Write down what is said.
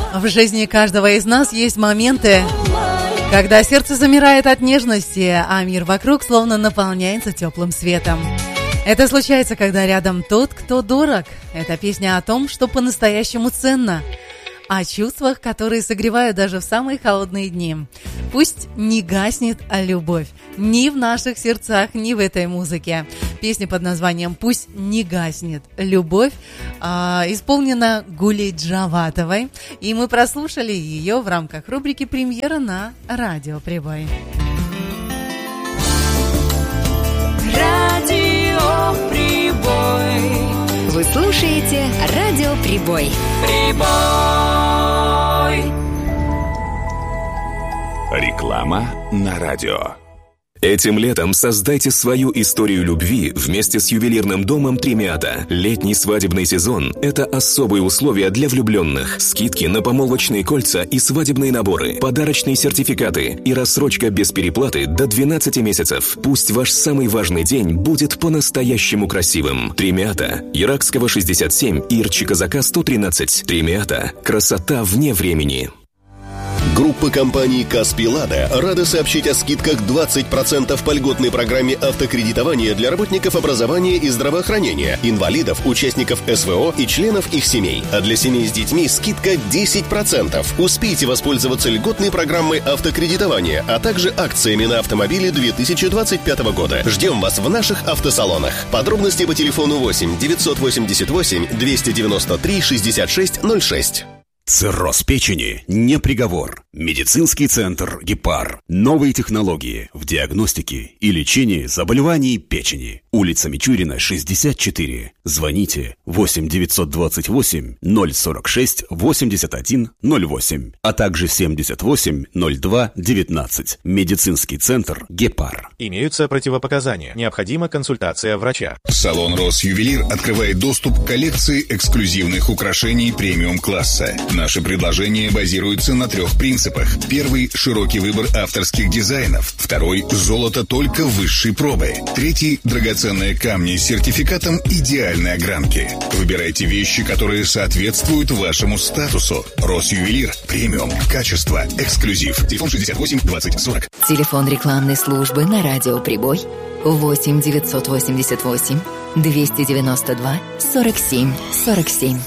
В жизни каждого из нас есть моменты, когда сердце замирает от нежности, а мир вокруг словно наполняется теплым светом. Это случается, когда рядом тот, кто дорог. Это песня о том, что по-настоящему ценно, о чувствах, которые согревают даже в самые холодные дни. Пусть не гаснет любовь ни в наших сердцах, ни в этой музыке. Песня под названием «Пусть не гаснет любовь» исполнена Гулей Джаватовой. И мы прослушали ее в рамках рубрики «Премьера» на Радио Прибой. Радио Прибой. Вы слушаете Радио Прибой. Прибой. Реклама на радио. Этим летом создайте свою историю любви вместе с ювелирным домом Тремиата. Летний свадебный сезон – это особые условия для влюбленных. Скидки на помолвочные кольца и свадебные наборы, подарочные сертификаты и рассрочка без переплаты до 12 месяцев. Пусть ваш самый важный день будет по-настоящему красивым. Тремиата. Иракского 67 и Ирчи-Казака 113. Тремиата. Красота вне времени. Группа компаний «Каспий-Лада» рада сообщить о скидках 20% по льготной программе автокредитования для работников образования и здравоохранения, инвалидов, участников СВО и членов их семей. А для семей с детьми скидка 10%. Успейте воспользоваться льготной программой автокредитования, а также акциями на автомобили 2025 года. Ждем вас в наших автосалонах. Подробности по телефону 8 988 293 66 06. Цирроз печени не приговор. Медицинский центр «Гепар». Новые технологии в диагностике и лечении заболеваний печени. Улица Мичурина, 64. Звоните 8 928 046 81 08, а также 78 02 19. Медицинский центр «Гепар». Имеются противопоказания. Необходима консультация врача. Салон «Росювелир» открывает доступ к коллекции эксклюзивных украшений премиум-класса. Наши предложения базируются на 3 принципах. Первый – широкий выбор авторских дизайнов. Второй – золото только высшей пробы. Третий – драгоценные камни с сертификатом идеальной огранки. Выбирайте вещи, которые соответствуют вашему статусу. «Росювелир» – премиум, качество, эксклюзив. Телефон 68 20 40. Телефон рекламной службы на Радио Прибой 8 988 292 47 47.